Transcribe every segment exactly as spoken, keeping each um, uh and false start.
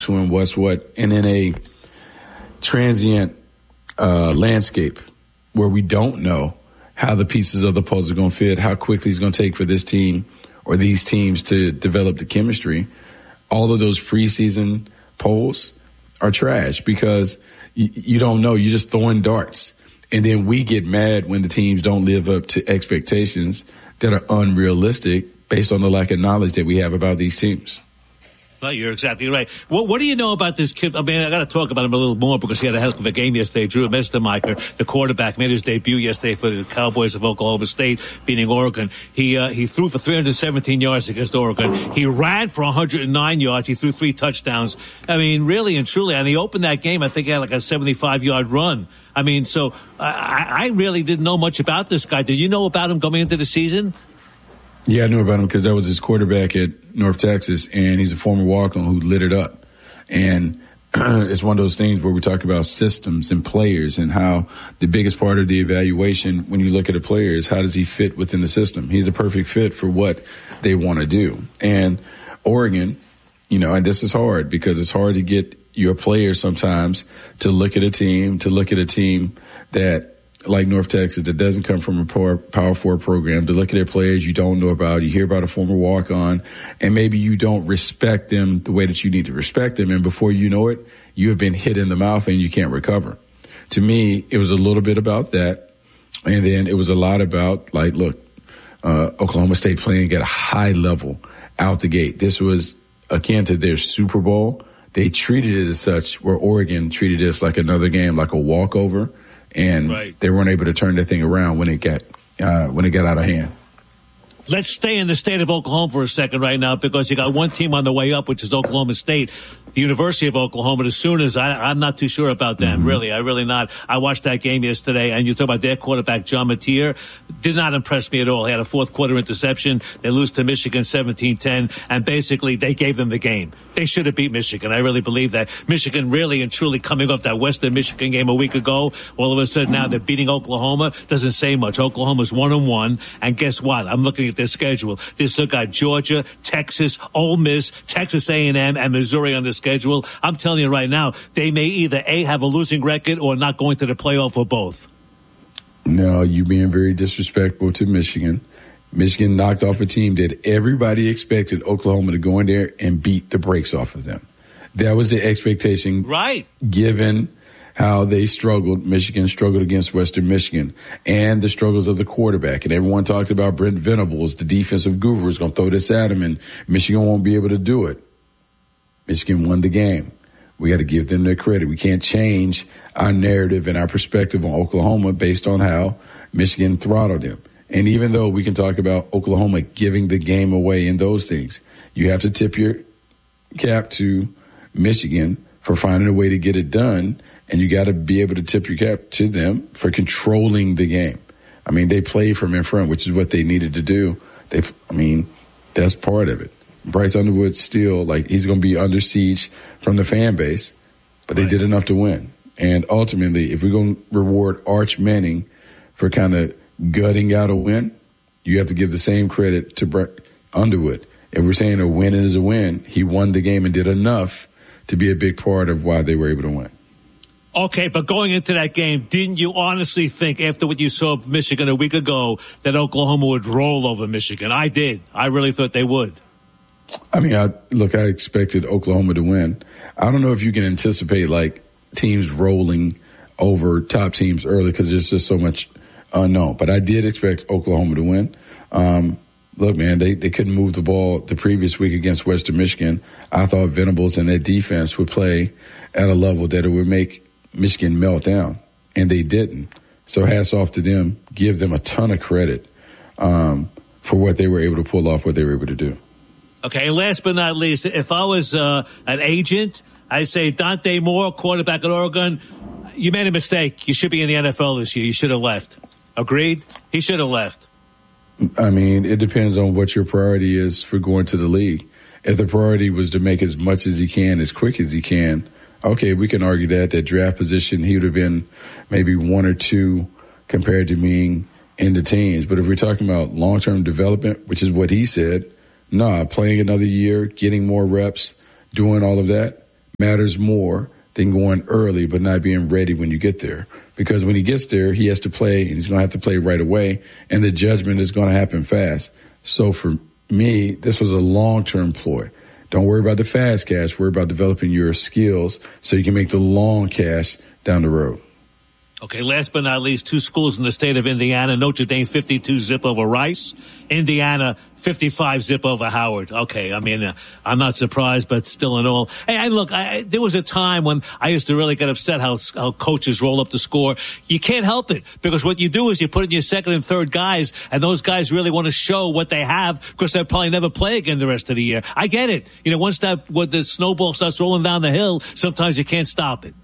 to him what's what. And in a transient uh, landscape where we don't know how the pieces of the puzzle are going to fit, how quickly it's going to take for this team or these teams to develop the chemistry, all of those preseason polls are trash because you, you don't know. You're just throwing darts. And then we get mad when the teams don't live up to expectations that are unrealistic based on the lack of knowledge that we have about these teams. No, you're exactly right. What, what do you know about this kid? I mean, I got to talk about him a little more because he had a hell of a game yesterday. Drew Mestermiker, the quarterback, made his debut yesterday for the Cowboys of Oklahoma State, beating Oregon. He uh, he threw for three hundred seventeen yards against Oregon. He ran for one hundred nine yards. He threw three touchdowns. I mean, really and truly. And he opened that game, I think he had like a seventy-five yard run. I mean, so I, I really didn't know much about this guy. Did you know about him coming into the season? Yeah, I knew about him because that was his quarterback at North Texas, and he's a former walk-on who lit it up. And it's one of those things where we talk about systems and players and how the biggest part of the evaluation when you look at a player is how does he fit within the system. He's a perfect fit for what they want to do. And Oregon, you know, and this is hard because it's hard to get your players sometimes to look at a team, to look at a team that like North Texas that doesn't come from a power, power four program, to look at their players you don't know about. You hear about a former walk-on, and maybe you don't respect them the way that you need to respect them. And before you know it, you have been hit in the mouth and you can't recover. To me, it was a little bit about that. And then it was a lot about, like, look, uh, Oklahoma State playing at a high level out the gate. This was akin to their Super Bowl. They treated it as such, where Oregon treated this like another game, like a walkover. And right. They weren't able to turn that thing around when it got uh, when it got out of hand. Let's stay in the state of Oklahoma for a second right now because you got one team on the way up, which is Oklahoma State, the University of Oklahoma. The Sooners, I, I'm not too sure about them, mm-hmm. really. I really not. I watched that game yesterday, and you talk about their quarterback, John Mateer, did not impress me at all. He had a fourth quarter interception. They lose to Michigan seventeen ten, and basically they gave them the game. They should have beat Michigan. I really believe that. Michigan really and truly coming off that Western Michigan game a week ago. All of a sudden now they're beating Oklahoma. Doesn't say much. Oklahoma's one and one, and guess what? I'm looking at their schedule. They still got Georgia, Texas, Ole Miss, Texas A and M, and Missouri on the schedule. I'm telling you right now, they may either A, have a losing record or not going to the playoff or both. No, you're being very disrespectful to Michigan. Michigan knocked off a team that everybody expected Oklahoma to go in there and beat the brakes off of them. That was the expectation. Right. Given how they struggled. Michigan struggled against Western Michigan and the struggles of the quarterback. And everyone talked about Brent Venables, the defensive guru, is going to throw this at him, and Michigan won't be able to do it. Michigan won the game. We got to give them their credit. We can't change our narrative and our perspective on Oklahoma based on how Michigan throttled them. And even though we can talk about Oklahoma giving the game away in those things, you have to tip your cap to Michigan for finding a way to get it done. And you got to be able to tip your cap to them for controlling the game. I mean, they played from in front, which is what they needed to do. They, I mean, that's part of it. Bryce Underwood still, like, he's going to be under siege from the fan base, but they right. did enough to win. And ultimately, if we're going to reward Arch Manning for kind of gutting out a win, you have to give the same credit to Bryce Underwood. If we're saying a win is a win, he won the game and did enough to be a big part of why they were able to win. Okay, but going into that game, didn't you honestly think, after what you saw of Michigan a week ago, that Oklahoma would roll over Michigan? I did. I really thought they would. I mean, I, look, I expected Oklahoma to win. I don't know if you can anticipate, like, teams rolling over top teams early because there's just so much unknown. But I did expect Oklahoma to win. Um, look, man, they, they couldn't move the ball the previous week against Western Michigan. I thought Venables and their defense would play at a level that it would make Michigan melt down, and they didn't. So hats off to them. Give them a ton of credit um, for what they were able to pull off, what they were able to do. Okay, last but not least, if I was uh, an agent, I'd say Dante Moore, quarterback at Oregon, you made a mistake. You should be in the N F L this year. You should have left. Agreed? He should have left. I mean, it depends on what your priority is for going to the league. If the priority was to make as much as he can, as quick as he can, okay, we can argue that. That draft position, he would have been maybe one or two compared to being in the teens. But if we're talking about long-term development, which is what he said, nah, playing another year, getting more reps, doing all of that, matters more than going early but not being ready when you get there. Because when he gets there, he has to play, and he's going to have to play right away, and the judgment is going to happen fast. So for me, this was a long-term ploy. Don't worry about the fast cash. Worry about developing your skills so you can make the long cash down the road. Okay, last but not least, two schools in the state of Indiana. Notre Dame fifty-two zip over Rice. Indiana fifty-five zip over Howard. Okay, I mean, uh, I'm not surprised, but still in all. Hey, I, look, I, there was a time when I used to really get upset how, how coaches roll up the score. You can't help it, because what you do is you put in your second and third guys, and those guys really want to show what they have, because they'll probably never play again the rest of the year. I get it. You know, once that, when the snowball starts rolling down the hill, sometimes you can't stop it.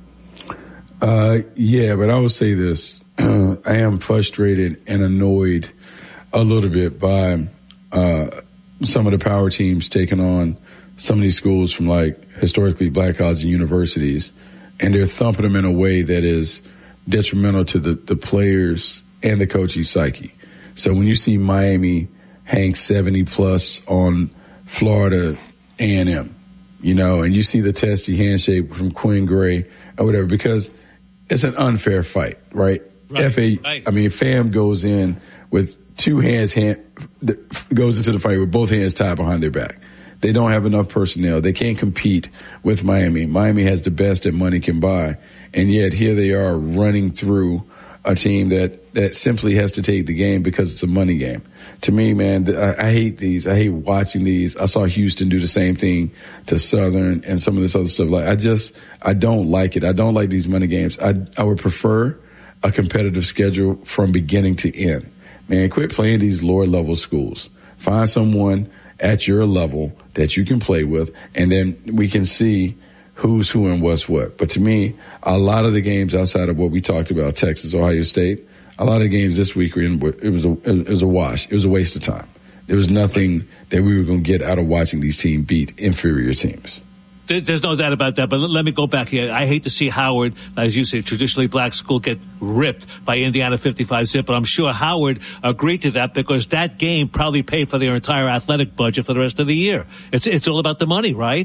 Uh, yeah, but I will say this. Uh, I am frustrated and annoyed a little bit by uh, some of the power teams taking on some of these schools from, like, historically black colleges and universities, and they're thumping them in a way that is detrimental to the, the players and the coaching psyche. So when you see Miami hang seventy plus on Florida A and M, you know, and you see the testy handshake from Quinn Gray or whatever, because it's an unfair fight, right? Right. F A, right. I mean, Fam goes in with two hands, hand, goes into the fight with both hands tied behind their back. They don't have enough personnel. They can't compete with Miami. Miami has the best that money can buy. And yet here they are running through a team that, that simply has to take the game because it's a money game. To me, man, I, I hate these. I hate watching these. I saw Houston do the same thing to Southern and some of this other stuff. Like, I just, I don't like it. I don't like these money games. I, I would prefer a competitive schedule from beginning to end. Man, quit playing these lower level schools. Find someone at your level that you can play with, and then we can see who's who and what's what. But to me, a lot of the games outside of what we talked about, Texas, Ohio State, a lot of games this week were in, it was a, it was a wash. It was a waste of time. There was nothing that we were going to get out of watching these teams beat inferior teams. There's no doubt about that, but let me go back here. I hate to see Howard, as you say, traditionally black school, get ripped by Indiana fifty-five zip, but I'm sure Howard agreed to that because that game probably paid for their entire athletic budget for the rest of the year. It's it's all about the money, right?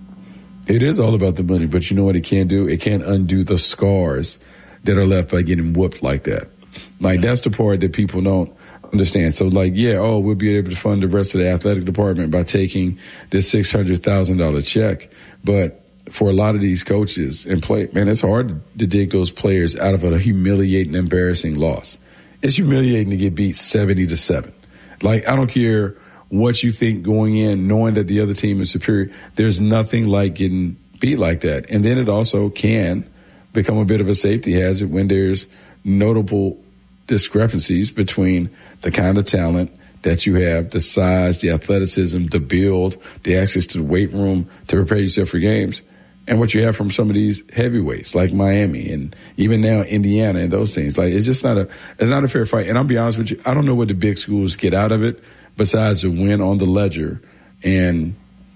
It is all about the money, but you know what it can't do? It can't undo the scars that are left by getting whooped like that. Like, that's the part that people don't understand. So, like, yeah, oh, we'll be able to fund the rest of the athletic department by taking this six hundred thousand dollars check. But for a lot of these coaches and play, man, it's hard to dig those players out of a humiliating, embarrassing loss. It's humiliating to get beat seventy to seven. Like, I don't care what you think going in, knowing that the other team is superior. There's nothing like getting beat like that. And then it also can become a bit of a safety hazard when there's notable discrepancies between the kind of talent that you have, the size, the athleticism, the build, the access to the weight room to prepare yourself for games, and what you have from some of these heavyweights like Miami and even now Indiana and those things. Like, it's just not a, it's not a fair fight. And I'll be honest with you, I don't know what the big schools get out of it besides a win on the ledger and,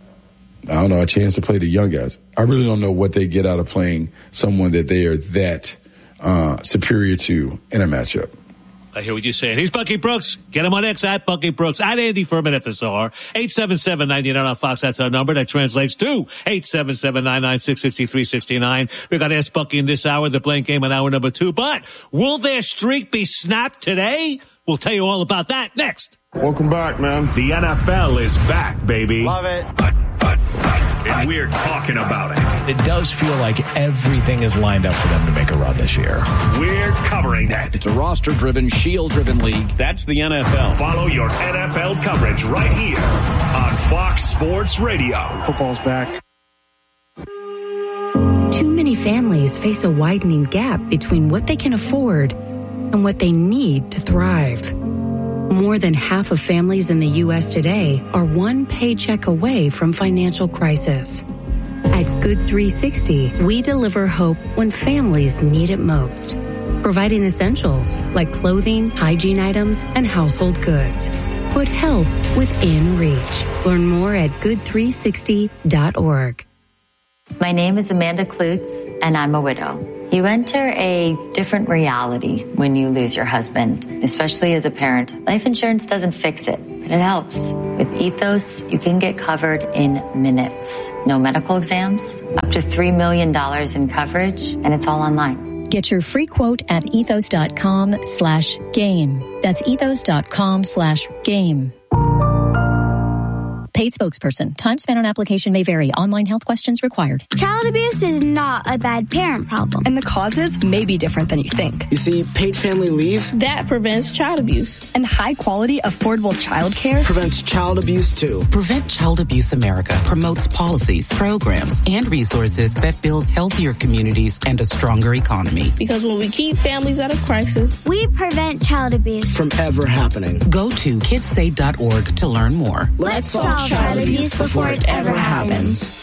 I don't know, a chance to play the young guys. I really don't know what they get out of playing someone that they are that uh, superior to in a matchup. I hear what you're saying. He's Bucky Brooks. Get him on X at Bucky Brooks, at Andy Furman F S R. eight seven seven, nine nine on Fox. That's our number. That translates to eight seven seven, nine nine six, six three six nine. We got to ask Bucky in this hour, the blank game on hour number two. But will their streak be snapped today? We'll tell you all about that next. Welcome back, man. The N F L is back, baby. Love it. And we're talking about it. It does feel like everything is lined up for them to make a run this year. We're covering that. It's a roster-driven, shield-driven league. That's the N F L. Follow your N F L coverage right here on Fox Sports Radio. Football's back. Too many families face a widening gap between what they can afford and what they need to thrive. More than half of families in the U S today are one paycheck away from financial crisis. At Good three sixty, we deliver hope when families need it most, providing essentials like clothing, hygiene items, and household goods. Put help within reach. Learn more at good three sixty dot org. My name is Amanda Klutz, and I'm a widow. You enter a different reality when you lose your husband, especially as a parent. Life insurance doesn't fix it, but it helps. With Ethos, you can get covered in minutes. No medical exams, up to three million dollars in coverage, and it's all online. Get your free quote at ethos.com slash game. That's ethos.com slash game. Paid spokesperson. Time spent on application may vary. Online health questions required. Child abuse is not a bad parent problem. And the causes may be different than you think. You see, paid family leave that prevents child abuse. And high quality, affordable child care prevents child abuse too. Prevent Child Abuse America promotes policies, programs, and resources that build healthier communities and a stronger economy. Because when we keep families out of crisis, we prevent child abuse from ever happening. Go to kids say dot org to learn more. Let's solve child abuse before it ever happens.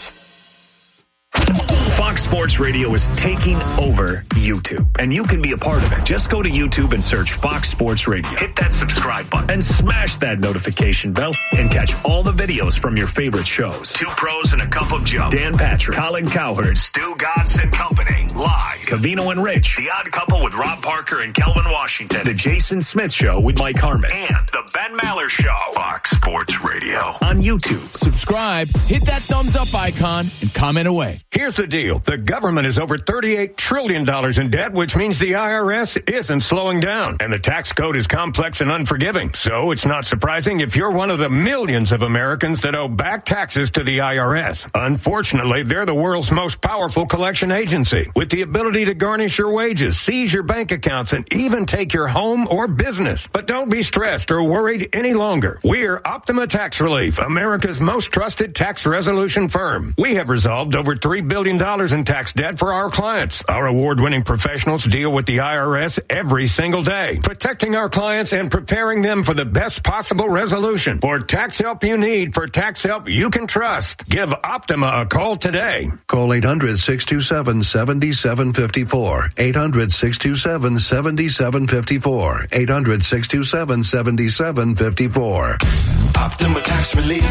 Fox Sports Radio is taking over YouTube, and you can be a part of it. Just go to YouTube and search Fox Sports Radio. Hit that subscribe button and smash that notification bell and catch all the videos from your favorite shows. Two Pros and a Cup of Joe. Dan Patrick, Colin Cowherd, Stu Gatz and Company. Live. Cavino and Rich. The Odd Couple with Rob Parker and Kelvin Washington. The Jason Smith Show with Mike Harmon. And The Ben Maller Show. Fox Sports Radio on YouTube. Subscribe, hit that thumbs up icon, and comment away. Here's the deal. The government is over thirty-eight trillion dollars in debt, which means the I R S isn't slowing down. And the tax code is complex and unforgiving. So it's not surprising if you're one of the millions of Americans that owe back taxes to the I R S. Unfortunately, they're the world's most powerful collection agency, with the ability to garnish your wages, seize your bank accounts, and even take your home or business. But don't be stressed or worried any longer. We're Optima Tax Relief, America's most trusted tax resolution firm. We have resolved over three billion dollars in tax debt for our clients. Our award-winning professionals deal with the I R S every single day, protecting our clients and preparing them for the best possible resolution. For tax help you need, for tax help you can trust, give Optima a call today. Call eight hundred, six two seven, seven seven five four. eight hundred, six two seven, seven seven five four. eight hundred, six two seven, seven seven five four. Optima Tax Relief.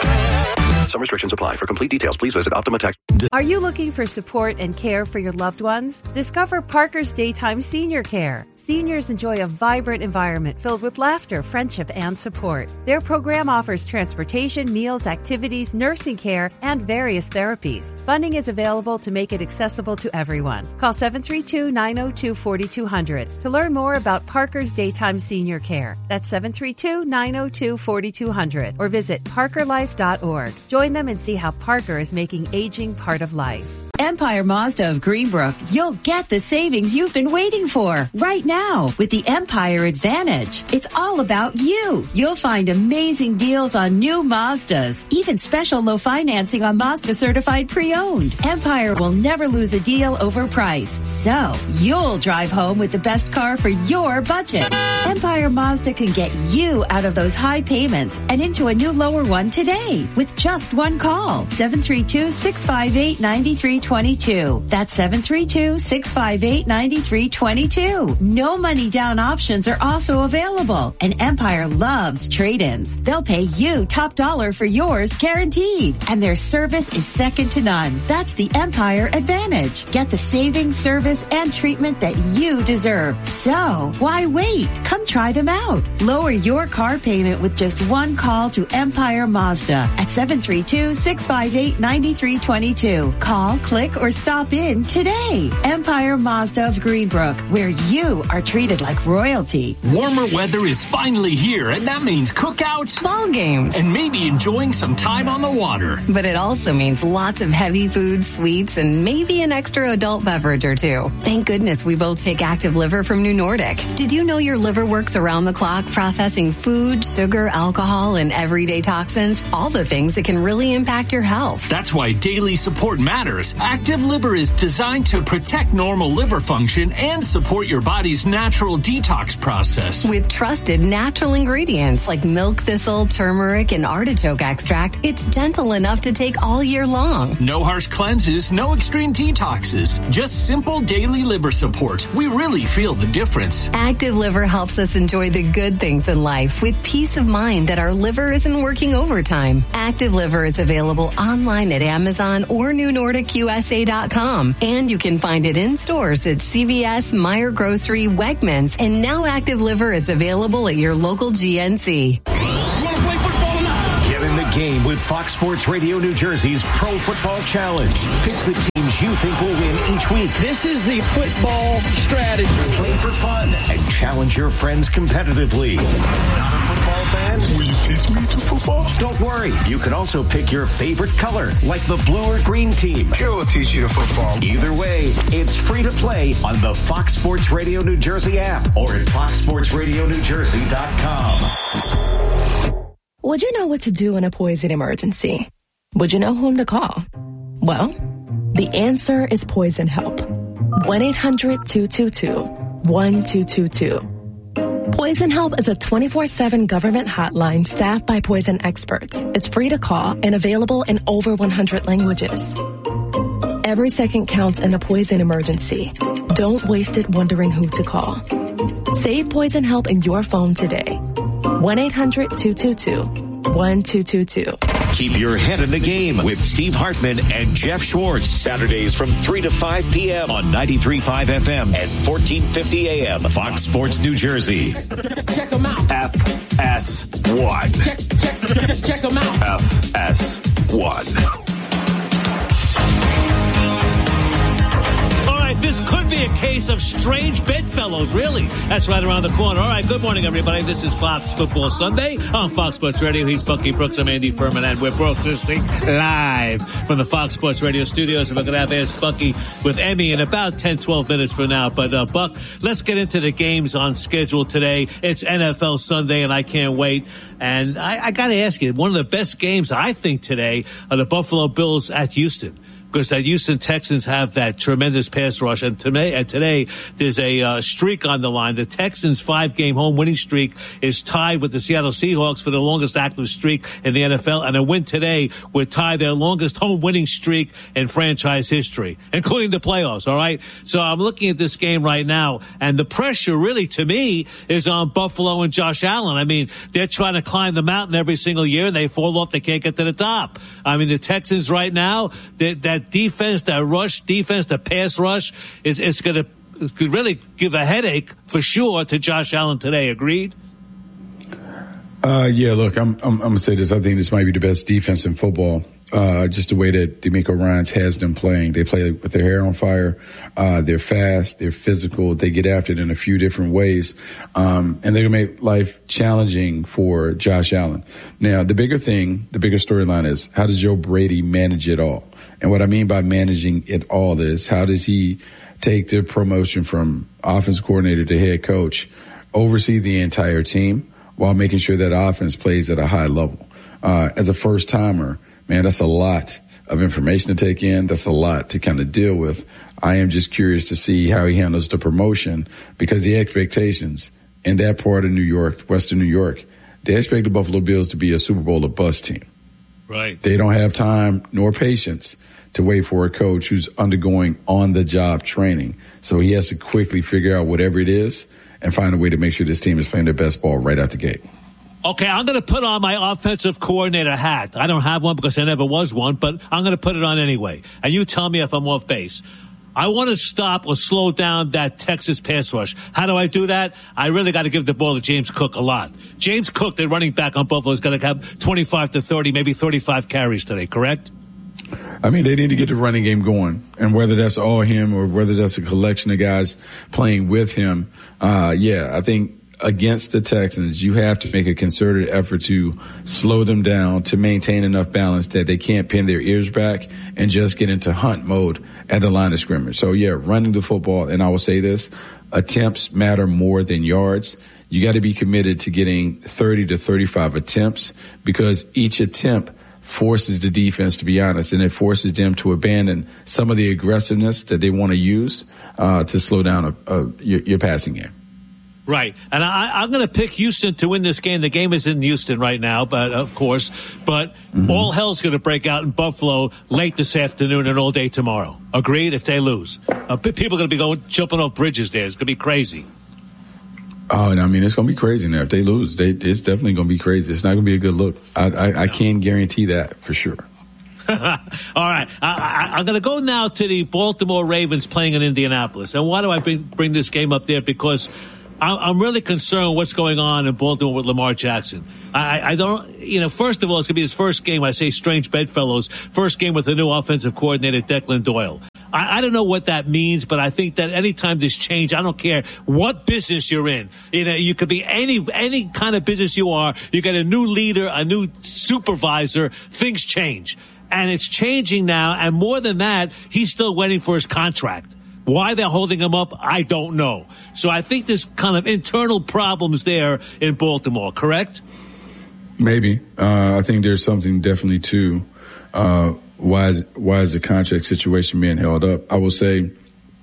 Some restrictions apply. For complete details, please visit Optima Tax. Are you looking for support and care for your loved ones? Discover Parker's Daytime Senior Care. Seniors enjoy a vibrant environment filled with laughter, friendship, and support. Their program offers transportation, meals, activities, nursing care, and various therapies. Funding is available to make it accessible to everyone. Call seven three two, nine zero two, four two zero zero to learn more about Parker's Daytime Senior Care. That's seven three two, nine zero two, four two zero zero or visit parker life dot org. Join them and see how Parker is making aging part of life. Empire Mazda of Greenbrook, you'll get the savings you've been waiting for right now with the Empire Advantage. It's all about you. You'll find amazing deals on new Mazdas, even special low financing on Mazda certified pre-owned. Empire will never lose a deal over price, so you'll drive home with the best car for your budget. Empire Mazda can get you out of those high payments and into a new lower one today with just one call. seven three two, six five eight, nine three two two. That's seven three two, six five eight, nine three two two. No money down options are also available. And Empire loves trade-ins. They'll pay you top dollar for yours guaranteed. And their service is second to none. That's the Empire Advantage. Get the savings, service, and treatment that you deserve. So, why wait? Come try them out. Lower your car payment with just one call to Empire Mazda at seven three two, six five eight, nine three two two. Call, click, or stop in today. Empire Mazda of Greenbrook, where you are treated like royalty. Warmer weather is finally here, and that means cookouts, ball games, and maybe enjoying some time on the water. But it also means lots of heavy food, sweets, and maybe an extra adult beverage or two. Thank goodness we both take Active Liver from New Nordic. Did you know your liver works around the clock processing food, sugar, alcohol, and everyday toxins? All the things that can really impact your health. That's why daily support matters. Active Liver is designed to protect normal liver function and support your body's natural detox process. With trusted natural ingredients like milk thistle, turmeric, and artichoke extract, it's gentle enough to take all year long. No harsh cleanses, no extreme detoxes. Just simple daily liver support. We really feel the difference. Active Liver helps us enjoy the good things in life with peace of mind that our liver isn't working overtime. Active Liver is available online at Amazon or New Nordic U S S A dot com. And you can find it in stores at C V S, Meijer Grocery, Wegmans, and now Active Liver is available at your local G N C. Get in the game with Fox Sports Radio New Jersey's Pro Football Challenge. Pick the teams you think will win each week. This is the football strategy. Play for fun and challenge your friends competitively. Not a football fan? Will you teach me to football? Don't worry. You can also pick your favorite color, like the blue or green team. Here will teach you to football. Either way, it's free to play on the Fox Sports Radio New Jersey app or at fox sports radio new jersey dot com. Would you know what to do in a poison emergency? Would you know whom to call? Well, the answer is Poison Help. one eight hundred two two two one two two two. Poison Help is a twenty-four seven government hotline staffed by poison experts. It's free to call and available in over one hundred languages. Every second counts in a poison emergency. Don't waste it wondering who to call. Save Poison Help in your phone today. one eight hundred two two two one two two two. Keep your head in the game with Steve Hartman and Jeff Schwartz. Saturdays from three to five p.m. on ninety-three point five F M and fourteen fifty A M. Fox Sports New Jersey. Check them out. F S one. Check, check, check, check them out. F S one. This could be a case of strange bedfellows, really. That's right around the corner. All right, good morning, everybody. This is Fox Football Sunday on Fox Sports Radio. He's Bucky Brooks. I'm Andy Furman, and we're broadcasting live from the Fox Sports Radio studios. And we're going to have Ask Bucky with Emmy in about ten, twelve minutes from now. But, uh, Buck, let's get into the games on schedule today. It's N F L Sunday, and I can't wait. And I, I got to ask you, one of the best games, I think, today are the Buffalo Bills at Houston. Because the Houston Texans have that tremendous pass rush. And today, and today there's a uh, streak on the line. The Texans' five-game home winning streak is tied with the Seattle Seahawks for the longest active streak in the N F L. And a win today would tie their longest home winning streak in franchise history, including the playoffs, all right? So I'm looking at this game right now, and the pressure really, to me, is on Buffalo and Josh Allen. I mean, they're trying to climb the mountain every single year, and they fall off. They can't get to the top. I mean, the Texans right now, they, that defense, that rush defense, the pass rush, is it's going to could really give a headache for sure to Josh Allen today. Agreed? Uh, yeah, look, I'm, I'm, I'm going to say this. I think this might be the best defense in football. Uh, just the way that DeMeco Ryans has them playing. They play with their hair on fire. Uh, they're fast. They're physical. They get after it in a few different ways. Um, and they're going to make life challenging for Josh Allen. Now, the bigger thing, the bigger storyline is, how does Joe Brady manage it all? And what I mean by managing it all is, how does he take the promotion from offensive coordinator to head coach, oversee the entire team while making sure that offense plays at a high level? Uh, as a first timer, man, that's a lot of information to take in. That's a lot to kind of deal with. I am just curious to see how he handles the promotion, because the expectations in that part of New York, Western New York, they expect the Buffalo Bills to be a Super Bowl or bust team. Right. They don't have time nor patience to wait for a coach who's undergoing on-the-job training. So he has to quickly figure out whatever it is and find a way to make sure this team is playing their best ball right out the gate. Okay, I'm going to put on my offensive coordinator hat. I don't have one because there never was one, but I'm going to put it on anyway. And you tell me if I'm off base. I want to stop or slow down that Texas pass rush. How do I do that? I really got to give the ball to James Cook a lot. James Cook, the running back on Buffalo, is going to have twenty-five to thirty, maybe thirty-five carries today, correct? I mean, they need to get the running game going, and whether that's all him or whether that's a collection of guys playing with him, uh, yeah, I think against the Texans, you have to make a concerted effort to slow them down, to maintain enough balance that they can't pin their ears back and just get into hunt mode at the line of scrimmage. So, yeah, running the football, and I will say this, attempts matter more than yards. You got to be committed to getting thirty to thirty-five attempts, because each attempt forces the defense, to be honest, and it forces them to abandon some of the aggressiveness that they want to use uh, to slow down a, a, your, your passing game. Right. And I, I'm going to pick Houston to win this game. The game is in Houston right now, but of course, but mm-hmm. all hell's going to break out in Buffalo late this afternoon and all day tomorrow. Agreed? If they lose. Uh, people are going to be going, jumping off bridges there. It's going to be crazy. Oh, and I mean, it's going to be crazy now. If they lose, they, it's definitely going to be crazy. It's not going to be a good look. I, I, I can guarantee that for sure. All right. I, I, I'm going to go now to the Baltimore Ravens playing in Indianapolis. And why do I bring, bring this game up there? Because I, I'm really concerned with what's going on in Baltimore with Lamar Jackson. I, I don't, you know, first of all, it's going to be his first game. I say strange bedfellows. First game with the new offensive coordinator, Declan Doyle. I, I don't know what that means, but I think that anytime there's change, I don't care what business you're in. You know, you could be any, any kind of business you are. You get a new leader, a new supervisor, things change. And it's changing now. And more than that, he's still waiting for his contract. Why they're holding him up, I don't know. So I think there's kind of internal problems there in Baltimore, correct? Maybe. Uh, I think there's something definitely to uh, why is, why is the contract situation being held up? I will say,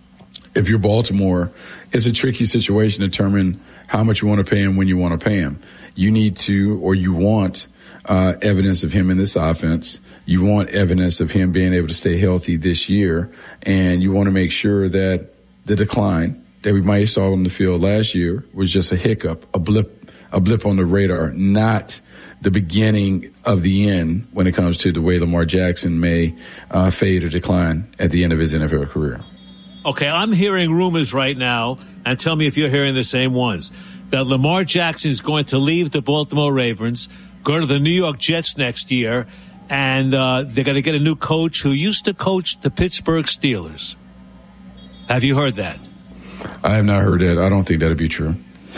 if you're Baltimore, it's a tricky situation to determine how much you want to pay him when you want to pay him. You need to, or you want, uh, evidence of him in this offense. You want evidence of him being able to stay healthy this year. And you want to make sure that the decline that we might have saw on the field last year was just a hiccup, a blip, a blip on the radar, not the beginning of the end when it comes to the way Lamar Jackson may uh, fade or decline at the end of his N F L career. Okay, I'm hearing rumors right now, and tell me if you're hearing the same ones, that Lamar Jackson is going to leave the Baltimore Ravens, go to the New York Jets next year, and uh, they're going to get a new coach who used to coach the Pittsburgh Steelers. Have you heard that? I have not heard that. I don't think that'd be true.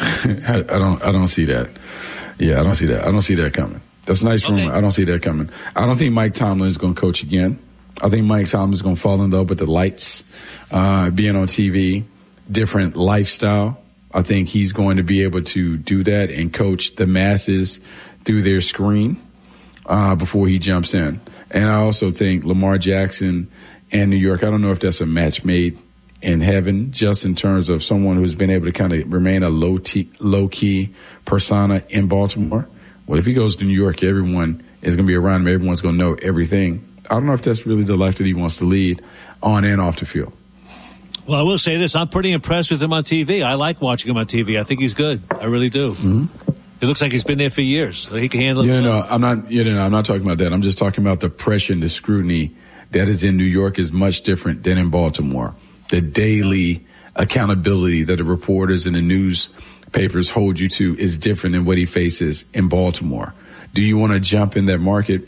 I don't. I don't see that. Yeah, I don't see that. I don't see that coming. That's nice from. Okay. I don't see that coming. I don't think Mike Tomlin is going to coach again. I think Mike Tomlin is going to fall in love with the lights, uh, being on T V, different lifestyle. I think he's going to be able to do that and coach the masses through their screen uh, before he jumps in. And I also think Lamar Jackson and New York, I don't know if that's a match made in heaven, just in terms of someone who's been able to kind of remain a low t- low key persona in Baltimore. Well, if he goes to New York, everyone is going to be around him. Everyone's going to know everything. I don't know if that's really the life that he wants to lead on and off the field. Well, I will say this. I'm pretty impressed with him on T V. I like watching him on T V. I think he's good. I really do. Mm-hmm. It looks like he's been there for years, so he can handle it. Yeah, no, I'm not, you know, I'm not talking about that. I'm just talking about the pressure and the scrutiny that is in New York is much different than in Baltimore. The daily accountability that the reporters and the newspapers hold you to is different than what he faces in Baltimore. Do you want to jump in that market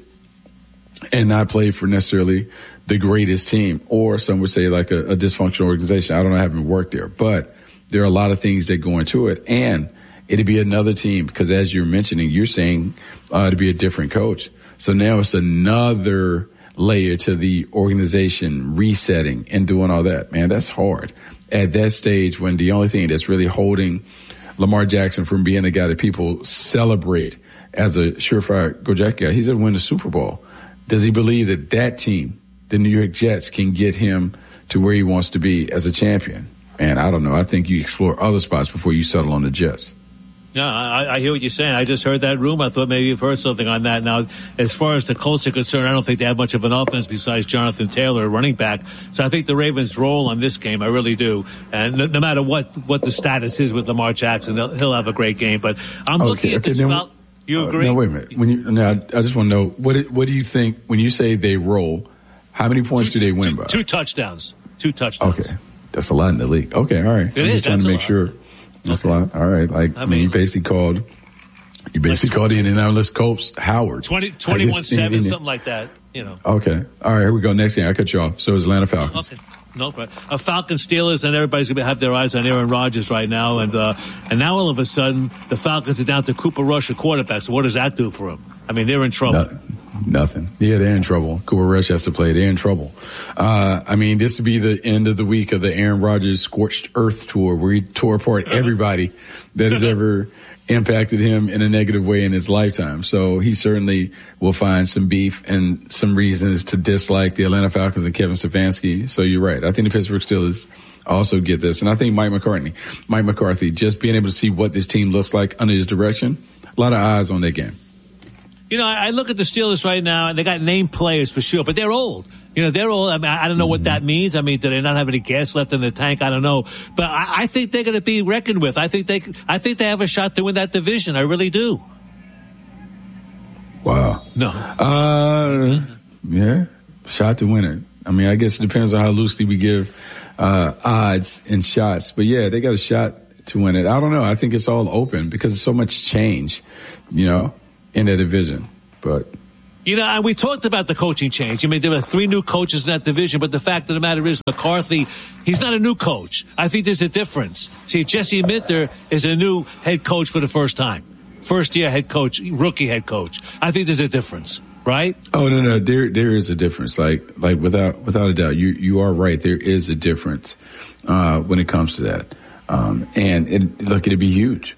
and not play for necessarily the greatest team, or some would say like a, a dysfunctional organization? I don't know, I haven't worked there, but there are a lot of things that go into it, and it'd be another team because, as you're mentioning, you're saying uh, to be a different coach. So now it's another layer to the organization resetting and doing all that. Man, that's hard at that stage when the only thing that's really holding Lamar Jackson from being the guy that people celebrate as a surefire go Jack guy, he's going to win the Super Bowl. Does he believe that that team, the New York Jets, can get him to where he wants to be as a champion? And I don't know. I think you explore other spots before you settle on the Jets. Yeah, I, I hear what you're saying. I just heard that rumor. I thought maybe you've heard something on that. Now, as far as the Colts are concerned, I don't think they have much of an offense besides Jonathan Taylor, running back. So I think the Ravens roll on this game. I really do. And no, no matter what, what the status is with Lamar Jackson, he'll have a great game. But I'm okay, looking at okay, this. Then, Fal- you agree? Uh, no, wait a minute. When you, now, I just want to know, what what do you think when you say they roll, how many points two, do they win two, by? Two touchdowns. Two touchdowns. Okay. That's a lot in the league. Okay, all right. It I'm is, just trying to make a sure. That's okay. A lot. All right. Like, I mean, I mean you basically called, you basically called the Indianapolis Colts Howard. twenty, twenty-one seven, something like that, you know. Okay. All right, here we go. Next game. I cut you off. So it's Atlanta Falcons. Okay. No problem. Uh, Falcons Steelers, and everybody's going to have their eyes on Aaron Rodgers right now. And uh, and now all of a sudden, the Falcons are down to Cooper Rush, a quarterback. So what does that do for them? I mean, they're in trouble. No, nothing. Yeah, they're in trouble. Cooper Rush has to play. They're in trouble. Uh, I mean, this would be the end of the week of the Aaron Rodgers Scorched Earth tour, where he tore apart everybody that has ever impacted him in a negative way in his lifetime. So he certainly will find some beef and some reasons to dislike the Atlanta Falcons and Kevin Stefanski. So you're right. I think the Pittsburgh Steelers also get this. And I think Mike McCarthy, Mike McCarthy, just being able to see what this team looks like under his direction, a lot of eyes on that game. You know, I look at the Steelers right now, and they got named players for sure, but they're old. You know, they're old. I mean, I don't know what that means. I mean, do they not have any gas left in the tank? I don't know. But I, I think they're going to be reckoned with. I think they, I think they have a shot to win that division. I really do. Wow. No. Uh, Yeah, shot to win it. I mean, I guess it depends on how loosely we give uh, odds and shots. But, yeah, they got a shot to win it. I don't know. I think it's all open because there's so much change, you know, in that division. But, you know, and we talked about the coaching change. I mean, there were three new coaches in that division, but the fact of the matter is McCarthy, he's not a new coach. I think there's a difference. See, Jesse Minter is a new head coach for the first time. First year head coach, rookie head coach. I think there's a difference. Right? Oh, no, no, there, there is a difference. Like, like without, without a doubt, you, you are right. There is a difference, uh, when it comes to that. Um, and it, look, it'd be huge,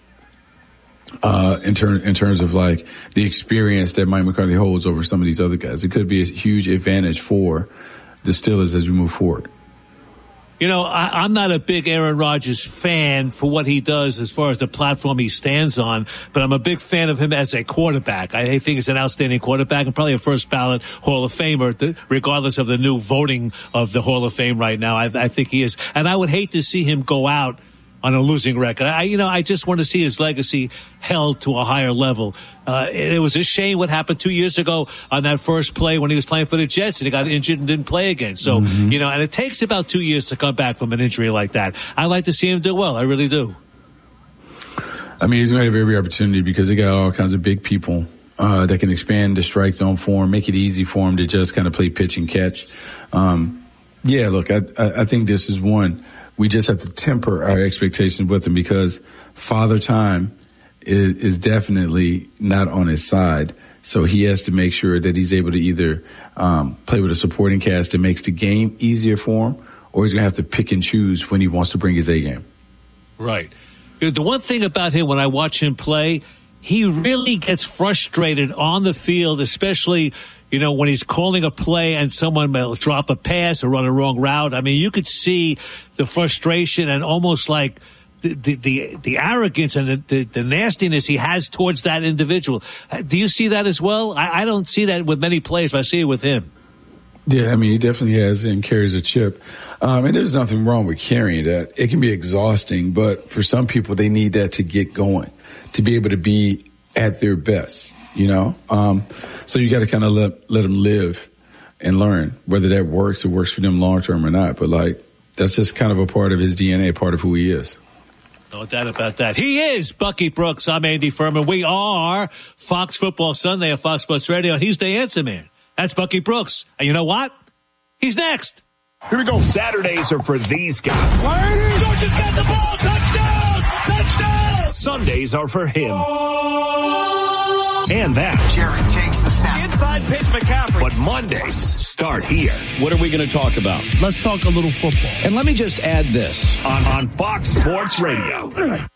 uh, in terms, in terms of like the experience that Mike McCarthy holds over some of these other guys. It could be a huge advantage for the Steelers as we move forward. You know, I, I'm not a big Aaron Rodgers fan for what he does as far as the platform he stands on, but I'm a big fan of him as a quarterback. I think he's an outstanding quarterback and probably a first ballot Hall of Famer, regardless of the new voting of the Hall of Fame right now. I, I think he is. And I would hate to see him go out on a losing record. I, you know, I just want to see his legacy held to a higher level. Uh, it, it was a shame what happened two years ago on that first play when he was playing for the Jets and he got injured and didn't play again. So, mm-hmm. you know, and it takes about two years to come back from an injury like that. I like to see him do well. I really do. I mean, he's going to have every opportunity because they got all kinds of big people uh, that can expand the strike zone for him, make it easy for him to just kind of play pitch and catch. Um, yeah, look, I, I, I think this is one. We just have to temper our expectations with him because Father Time is, is definitely not on his side. So he has to make sure that he's able to either um, play with a supporting cast that makes the game easier for him, or he's going to have to pick and choose when he wants to bring his A game. Right. The one thing about him when I watch him play, he really gets frustrated on the field, especially – you know, when he's calling a play and someone will drop a pass or run a wrong route. I mean, you could see the frustration and almost like the the, the, the arrogance and the, the, the nastiness he has towards that individual. Do you see that as well? I, I don't see that with many players, but I see it with him. Yeah, I mean, he definitely has and carries a chip. Um, and there's nothing wrong with carrying that. It can be exhausting, but for some people, they need that to get going, to be able to be at their best. You know, um, so you got to kind of let, let them live and learn whether that works or works for them long term or not. But like, that's just kind of a part of his D N A, part of who he is. No doubt about that. He is Bucky Brooks. I'm Andy Furman. We are Fox Football Sunday on Fox Sports Radio. And he's the answer man. That's Bucky Brooks. And you know what? He's next. Here we go. Saturdays are for these guys. Georgia's got the ball. Touchdown! Touchdown! Sundays are for him. And that. Jarrett takes the snap. Inside pitch, McCaffrey. But Mondays start here. What are we going to talk about? Let's talk a little football. And let me just add this. On, on Fox Sports Radio.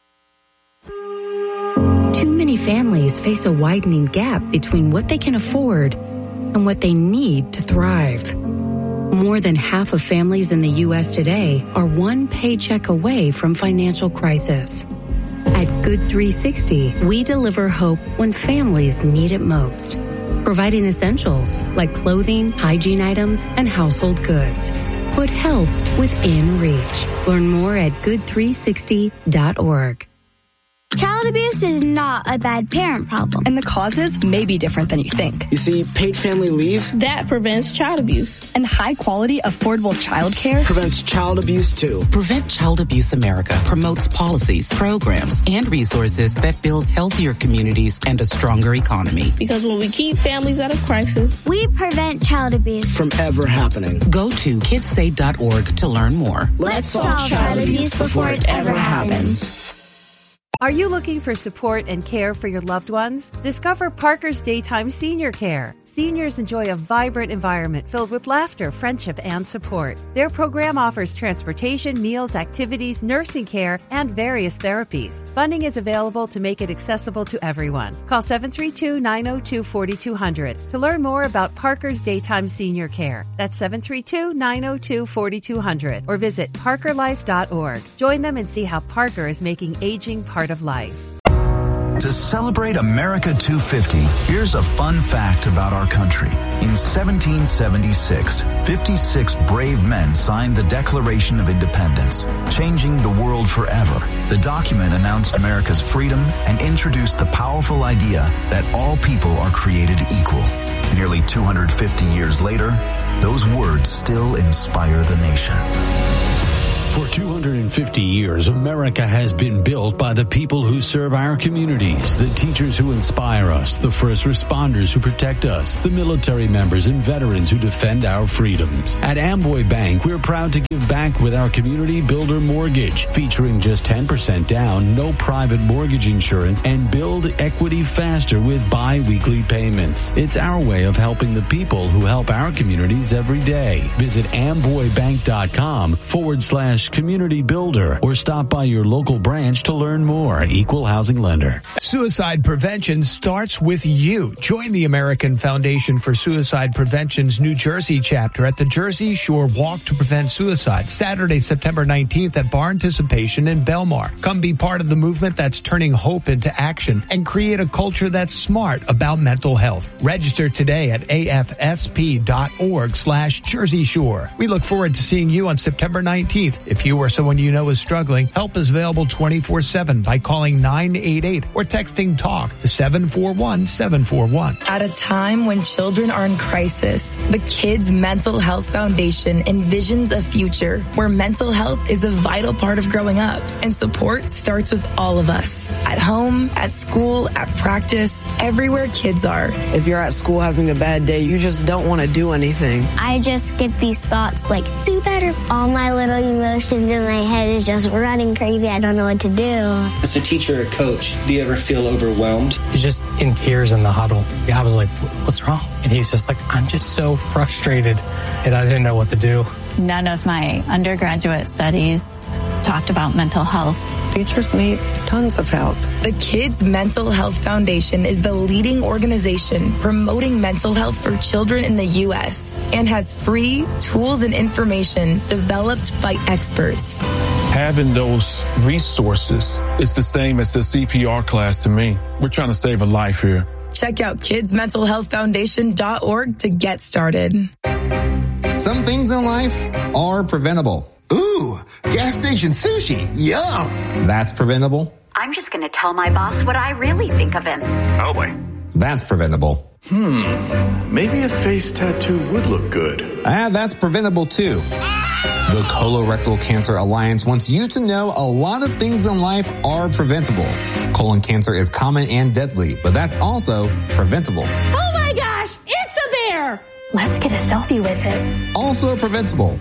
Too many families face a widening gap between what they can afford and what they need to thrive. More than half of families in the U S today are one paycheck away from financial crisis. At Good three sixty, we deliver hope when families need it most, providing essentials like clothing, hygiene items, and household goods. Put help within reach. Learn more at good three sixty dot org. Child abuse is not a bad parent problem. And the causes may be different than you think. You see, paid family leave that prevents child abuse. And high quality, affordable child care prevents child abuse too. Prevent Child Abuse America promotes policies, programs, and resources that build healthier communities and a stronger economy. Because when we keep families out of crisis, we prevent child abuse from ever happening. Go to kids save dot org to learn more. Let's, Let's solve child abuse before it ever happens. happens. Are you looking for support and care for your loved ones? Discover Parker's Daytime Senior Care. Seniors enjoy a vibrant environment filled with laughter, friendship, and support. Their program offers transportation, meals, activities, nursing care, and various therapies. Funding is available to make it accessible to everyone. Call seven three two, nine zero two, four two zero zero to learn more about Parker's Daytime Senior Care. That's seven three two, nine zero two, four two zero zero or visit parker life dot org. Join them and see how Parker is making aging part of life. To celebrate America two fifty, here's a fun fact about our country. In seventeen seventy-six, fifty-six brave men signed the Declaration of Independence, changing the world forever. The document announced America's freedom and introduced the powerful idea that all people are created equal. Nearly two hundred fifty years later, those words still inspire the nation. For two hundred fifty years, America has been built by the people who serve our communities, the teachers who inspire us, the first responders who protect us, the military members and veterans who defend our freedoms. At Amboy Bank, we're proud to give back with our Community Builder Mortgage, featuring just ten percent down, no private mortgage insurance, and build equity faster with bi-weekly payments. It's our way of helping the people who help our communities every day. Visit amboybank.com forward slash community builder or stop by your local branch to learn more. Equal housing lender. Suicide prevention starts with you. Join the American Foundation for Suicide Prevention's New Jersey chapter at the Jersey Shore Walk to Prevent Suicide, Saturday, September nineteenth at Bar Anticipation in Belmar. Come be part of the movement that's turning hope into action and create a culture that's smart about mental health. Register today at afsp.org slash Jersey Shore. We look forward to seeing you on September nineteenth. If you or someone you know is struggling, help is available twenty-four seven by calling nine eight eight or texting TALK to seven four one seven four one. At a time when children are in crisis, the Kids Mental Health Foundation envisions a future where mental health is a vital part of growing up, and support starts with all of us. At home, at school, at practice, everywhere kids are. If you're at school having a bad day, you just don't want to do anything. I just get these thoughts like, do better. All my little emotions in my head is just running crazy. I don't know what to do. As a teacher or coach, do you ever feel overwhelmed? He's just in tears in the huddle. I was like, what's wrong? And he's just like, I'm just so frustrated, and I didn't know what to do. None of my undergraduate studies talked about mental health. Teachers need tons of help. The Kids Mental Health Foundation is the leading organization promoting mental health for children in the U S and has free tools and information developed by experts. Having those resources is the same as the C P R class to me. We're trying to save a life here. Check out kids mental health foundation dot org to get started. Some things in life are preventable. Ooh, gas station sushi. Yum. That's preventable. I'm just going to tell my boss what I really think of him. Oh, boy. That's preventable. Hmm. Maybe a face tattoo would look good. Ah, that's preventable too. The Colorectal Cancer Alliance wants you to know a lot of things in life are preventable. Colon cancer is common and deadly, but that's also preventable. Oh my gosh, it's a bear! Let's get a selfie with it. Also preventable.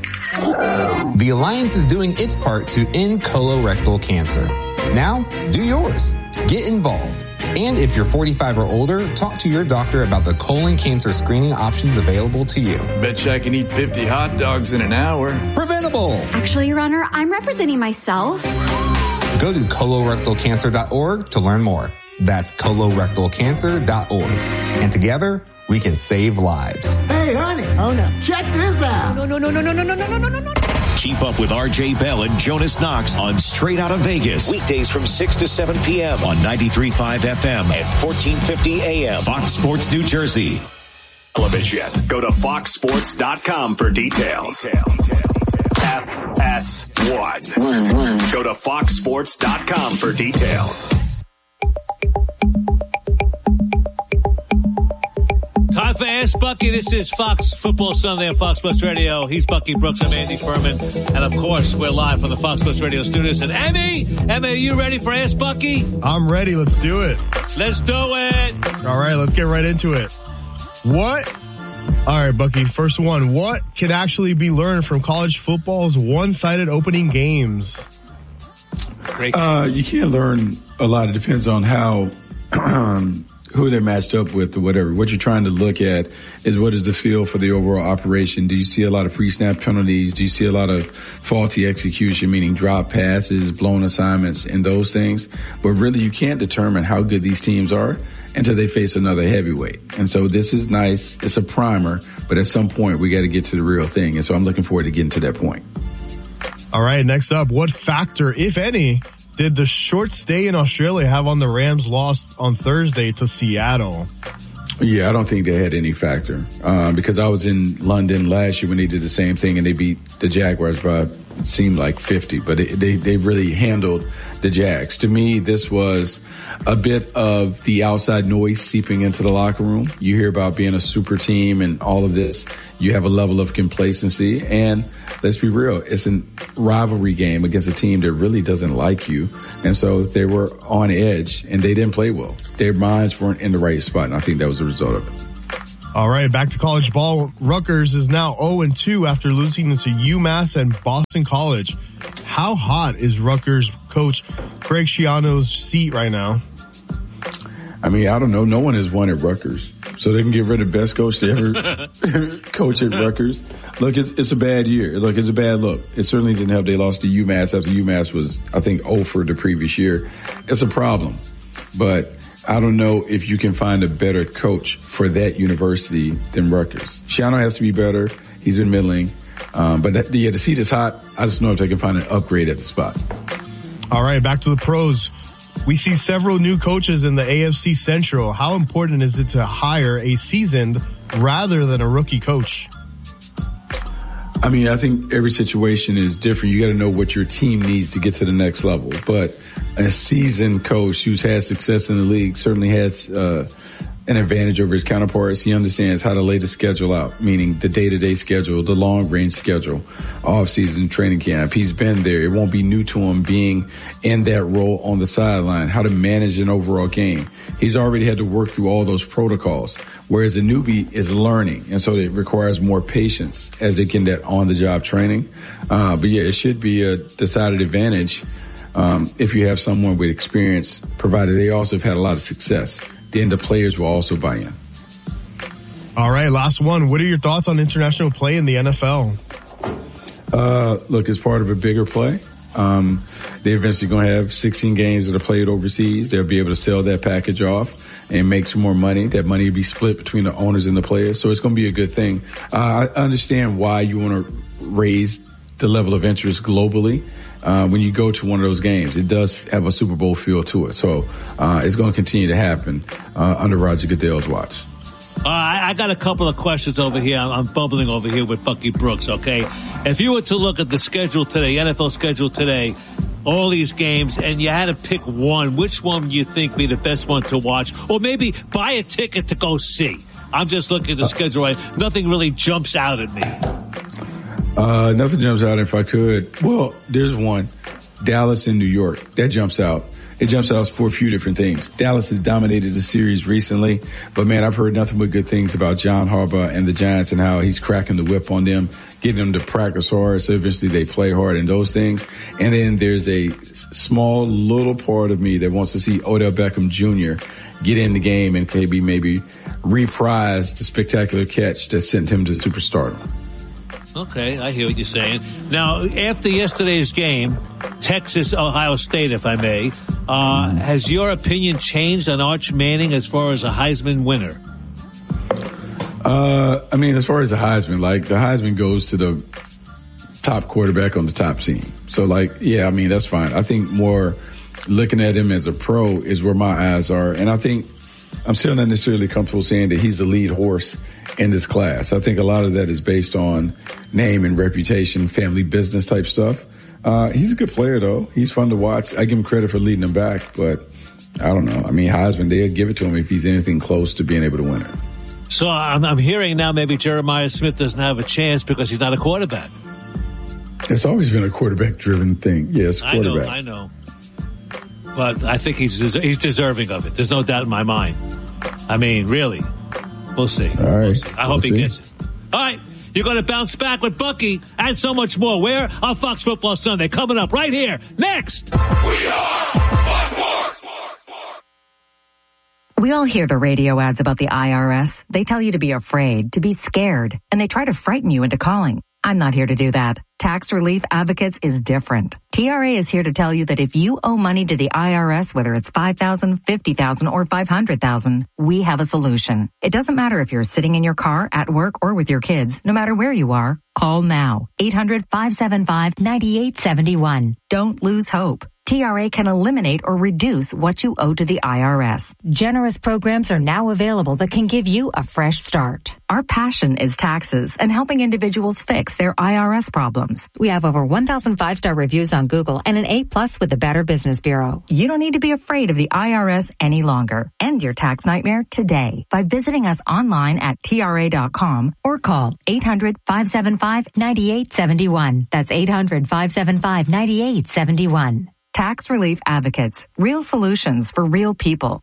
The Alliance is doing its part to end colorectal cancer. Now, do yours. Get involved. And if you're forty-five or older, talk to your doctor about the colon cancer screening options available to you. Bet you I can eat fifty hot dogs in an hour. Preventable. Actually, Your Honor, I'm representing myself. Go to colorectal cancer dot org to learn more. That's colorectal cancer dot org. And together, we can save lives. Hey, honey. Oh, no. Check this out. No, no, no, no, no, no, no, no, no, no, no. Keep up with R J Bell and Jonas Knox on Straight Outta Vegas. Weekdays from six to seven p.m. on ninety-three point five F M and fourteen fifty A M. Fox Sports New Jersey. Television. Go to fox sports dot com for details. F S one. Go to fox sports dot com for details. Time for Ask Bucky. This is Fox Football Sunday on Fox Sports Radio. He's Bucky Brooks. I'm Andy Furman. And, of course, we're live from the Fox Sports Radio studios. And, Emmy, Emmy, are you ready for Ask Bucky? I'm ready. Let's do it. Let's do it. All right, let's get right into it. What? All right, Bucky, first one. What can actually be learned from college football's one-sided opening games? Great. Uh, you can't learn a lot. It depends on how... who they're matched up with or whatever. What you're trying to look at is what is the feel for the overall operation. Do you see a lot of pre-snap penalties? Do you see a lot of faulty execution, meaning drop passes, blown assignments, and those things? But really, you can't determine how good these teams are until they face another heavyweight. And so this is nice. It's a primer, but at some point, we got to get to the real thing. And so I'm looking forward to getting to that point. All right, next up, what factor, if any, did the short stay in Australia have on the Rams' loss on Thursday to Seattle? Yeah, I don't think they had any factor um, because I was in London last year when they did the same thing and they beat the Jaguars by seemed like fifty, but it, they they really handled the Jags. To me, this was a bit of the outside noise seeping into the locker room. You hear about being a super team and all of this. You have a level of complacency, and let's be real, it's a rivalry game against a team that really doesn't like you, and so they were on edge and they didn't play well. Their minds weren't in the right spot, and I think that was the result of it. All right, back to college ball. Rutgers is now oh and two after losing to UMass and Boston College. How hot is Rutgers coach Greg Schiano's seat right now? I mean, I don't know. No one has won at Rutgers, so they can get rid of the best coach to ever coach at Rutgers. Look, it's, it's a bad year. Look, it's a bad look. It certainly didn't help. They lost to UMass after UMass was, I think, oh for the previous year. It's a problem, but I don't know if you can find a better coach for that university than Rutgers. Schiano has to be better. He's been middling. Um, but that, yeah, the seat is hot. I just know if they can find an upgrade at the spot. All right, back to the pros. We see several new coaches in the A F C Central. How important is it to hire a seasoned rather than a rookie coach? I mean, I think every situation is different. You got to know what your team needs to get to the next level. But a seasoned coach who's had success in the league certainly has uh, an advantage over his counterparts. He understands how to lay the schedule out, meaning the day-to-day schedule, the long-range schedule, off-season training camp. He's been there. It won't be new to him being in that role on the sideline, how to manage an overall game. He's already had to work through all those protocols, whereas a newbie is learning, and so it requires more patience as they get that on-the-job training. Uh, but, yeah, it should be a decided advantage um, if you have someone with experience, provided they also have had a lot of success. Then the players will also buy in. All right, last one. What are your thoughts on international play in the N F L? Uh, look, it's part of a bigger play. Um, they're eventually going to have sixteen games that are played overseas. They'll be able to sell that package off and make some more money. That money will be split between the owners and the players. So it's going to be a good thing. Uh, I understand why you want to raise the level of interest globally. Uh, when you go to one of those games, it does have a Super Bowl feel to it. So uh, it's going to continue to happen uh, under Roger Goodell's watch. Uh, I, I got a couple of questions over here. I'm, I'm bubbling over here with Bucky Brooks, okay? If you were to look at the schedule today, N F L schedule today, all these games, and you had to pick one, which one do you think would be the best one to watch? Or maybe buy a ticket to go see? I'm just looking at the schedule. Right? Nothing really jumps out at me. Uh, nothing jumps out if I could. Well, there's one. Dallas and New York. That jumps out. It jumps out for a few different things. Dallas has dominated the series recently, but man, I've heard nothing but good things about John Harbaugh and the Giants and how he's cracking the whip on them, getting them to practice hard, so eventually they play hard and those things. And then there's a small little part of me that wants to see Odell Beckham Junior get in the game and maybe maybe reprise the spectacular catch that sent him to superstardom. Okay, I hear what you're saying. Now, after yesterday's game, Texas, Ohio State, if I may, uh, has your opinion changed on Arch Manning as far as a Heisman winner? Uh, I mean, as far as the Heisman, like the Heisman goes to the top quarterback on the top team. So, like, yeah, I mean, that's fine. I think more looking at him as a pro is where my eyes are. And I think I'm still not necessarily comfortable saying that he's the lead horse in this class. I think a lot of that is based on name and reputation, family business type stuff. Uh, he's a good player, though. He's fun to watch. I give him credit for leading them back, but I don't know. I mean, Heisman, they'll give it to him if he's anything close to being able to win it. So I'm, I'm hearing now maybe Jeremiah Smith doesn't have a chance because he's not a quarterback. It's always been a quarterback-driven thing. Yes, yeah, quarterback. I know, I know. But I think he's he's deserving of it. There's no doubt in my mind. I mean, really. We'll see. All right. We'll see. I we'll hope see. he gets it. All right. You're going to bounce back with Bucky and so much more. Where? On Fox Football Sunday. Coming up right here. Next. We are Fox Sports. We all hear the radio ads about the I R S. They tell you to be afraid, to be scared, and they try to frighten you into calling. I'm not here to do that. Tax Relief Advocates is different. T R A is here to tell you that if you owe money to the I R S, whether it's five thousand dollars, fifty thousand dollars, or five hundred thousand dollars, we have a solution. It doesn't matter if you're sitting in your car, at work, or with your kids. No matter where you are, call now. eight hundred, five seven five, nine eight seven one. Don't lose hope. T R A can eliminate or reduce what you owe to the I R S. Generous programs are now available that can give you a fresh start. Our passion is taxes and helping individuals fix their I R S problems. We have over one thousand five-star reviews on Google and an A plus with the Better Business Bureau. You don't need to be afraid of the I R S any longer. End your tax nightmare today by visiting us online at T R A dot com or call eight hundred, five seven five, nine eight seven one. That's eight hundred, five seven five, nine eight seven one. Tax Relief Advocates. Real solutions for real people.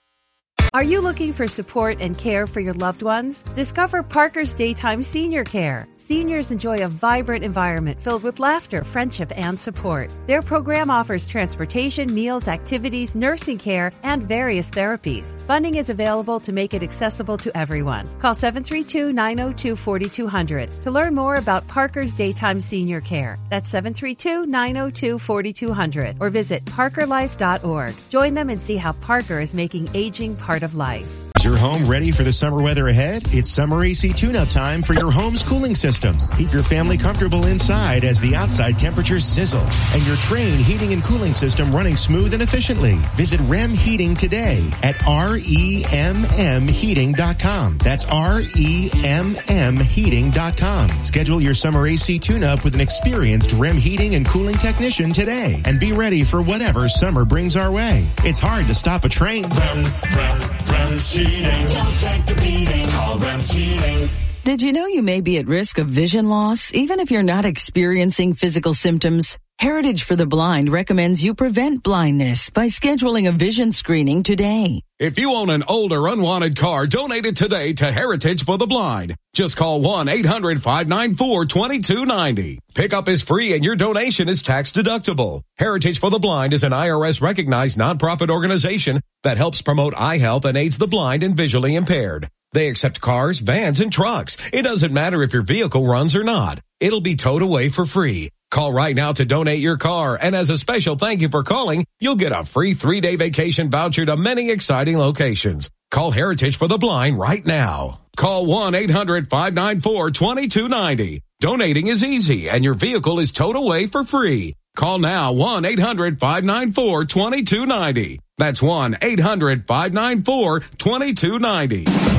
Are you looking for support and care for your loved ones? Discover Parker's Daytime Senior Care. Seniors enjoy a vibrant environment filled with laughter, friendship, and support. Their program offers transportation, meals, activities, nursing care, and various therapies. Funding is available to make it accessible to everyone. Call seven three two, nine zero two, four two zero zero to learn more about Parker's Daytime Senior Care. That's seven three two, nine zero two, four two zero zero or visit parker life dot org. Join them and see how Parker is making aging part of life. Is your home ready for the summer weather ahead? It's summer A C tune-up time for your home's cooling system. Keep your family comfortable inside as the outside temperatures sizzle and your Trane heating and cooling system running smooth and efficiently. Visit R E M Heating today at R E M M heating dot com. That's R E M M heating dot com. Schedule your summer A C tune-up with an experienced R E M heating and cooling technician today and be ready for whatever summer brings our way. It's hard to stop a train. Rem, rem, rem Heating. Don't take the beating. Call Rem Heating. Did you know you may be at risk of vision loss even if you're not experiencing physical symptoms? Heritage for the Blind recommends you prevent blindness by scheduling a vision screening today. If you own an old or unwanted car, donate it today to Heritage for the Blind. Just call one eight hundred, five nine four, two two nine zero. Pickup is free and your donation is tax deductible. Heritage for the Blind is an I R S-recognized nonprofit organization that helps promote eye health and aids the blind and visually impaired. They accept cars, vans, and trucks. It doesn't matter if your vehicle runs or not. It'll be towed away for free. Call right now to donate your car, and as a special thank you for calling, you'll get a free three-day vacation voucher to many exciting locations. Call Heritage for the Blind right now. Call one eight hundred, five nine four, two two nine zero. Donating is easy, and your vehicle is towed away for free. Call now one eight hundred, five nine four, two two nine zero. That's one eight hundred, five nine four, two two nine zero.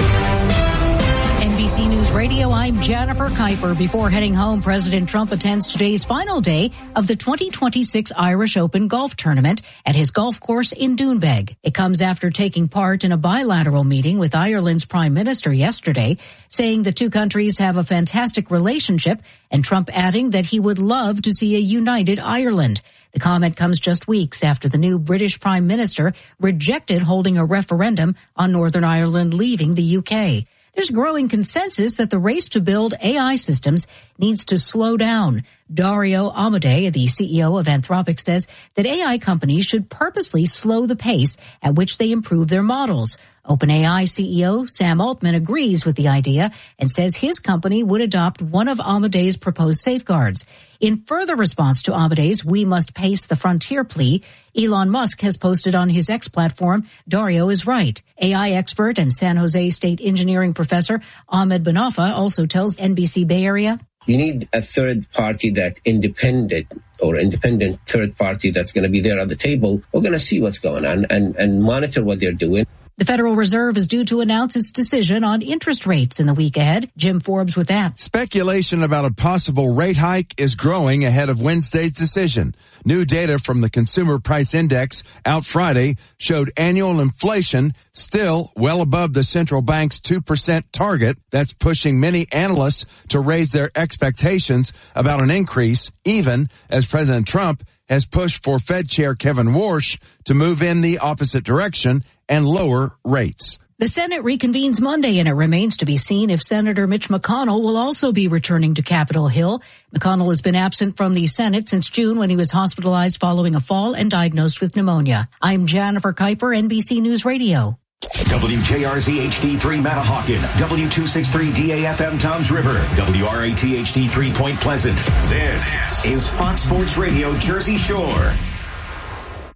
N B C News Radio, I'm Jennifer Kuiper. Before heading home, President Trump attends today's final day of the twenty twenty-six Irish Open golf tournament at his golf course in Doonbeg. It comes after taking part in a bilateral meeting with Ireland's Prime Minister yesterday, saying the two countries have a fantastic relationship, and Trump adding that he would love to see a united Ireland. The comment comes just weeks after the new British Prime Minister rejected holding a referendum on Northern Ireland leaving the U K. There's growing consensus that the race to build A I systems needs to slow down. Dario Amodei, the C E O of Anthropic, says that A I companies should purposely slow the pace at which they improve their models. OpenAI C E O Sam Altman agrees with the idea and says his company would adopt one of Amodei's proposed safeguards. In further response to Amodei's "We must pace the frontier" plea, Elon Musk has posted on his X platform, Dario is right. A I expert and San Jose State engineering professor Ahmed Benafa also tells N B C Bay Area, you need a third party that independent or independent third party that's going to be there at the table. We're going to see what's going on and, and monitor what they're doing. The Federal Reserve is due to announce its decision on interest rates in the week ahead. Jim Forbes with that. Speculation about a possible rate hike is growing ahead of Wednesday's decision. New data from the Consumer Price Index out Friday showed annual inflation still well above the central bank's two percent target. That's pushing many analysts to raise their expectations about an increase, even as President Trump has pushed for Fed Chair Kevin Warsh to move in the opposite direction and lower rates. The Senate reconvenes Monday, and it remains to be seen if Senator Mitch McConnell will also be returning to Capitol Hill. McConnell has been absent from the Senate since June when he was hospitalized following a fall and diagnosed with pneumonia. I'm Jennifer Kuiper, N B C News Radio. W J R Z H D three Manahawkin, W two sixty-three D A F M Toms River, W R A T H D three Point Pleasant. This is Fox Sports Radio Jersey Shore.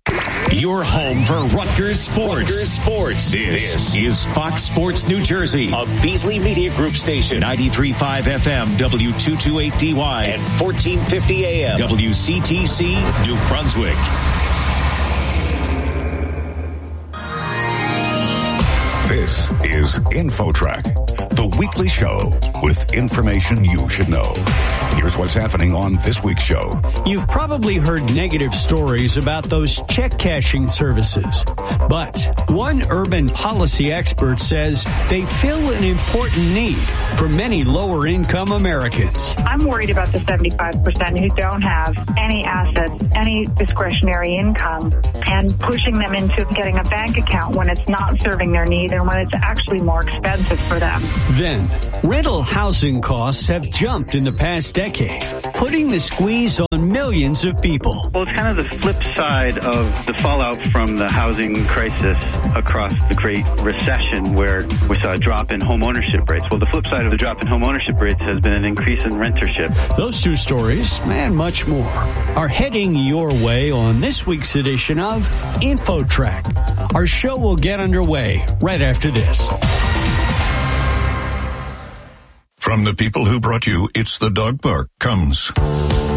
Your home for Rutgers sports. Rutgers sports. This, this is Fox Sports New Jersey, a Beasley Media Group station, ninety-three point five F M, W two twenty-eight D Y, and fourteen fifty A M, W C T C, New Brunswick. This is InfoTrack, the weekly show with information you should know. Here's what's happening on this week's show. You've probably heard negative stories about those check cashing services. But one urban policy expert says they fill an important need for many lower income Americans. I'm worried about the seventy-five percent who don't have any assets, any discretionary income, and pushing them into getting a bank account when it's not serving their need and when it's actually more expensive for them. Then, rental housing costs have jumped in the past decade, putting the squeeze on millions of people. Well, it's kind of the flip side of the fallout from the housing crisis across the Great Recession, where we saw a drop in home ownership rates. Well, the flip side of the drop in home ownership rates has been an increase in rentership. Those two stories, and much more, are heading your way on this week's edition of InfoTrack. Our show will get underway right after this. From the people who brought you It's the Dog Park comes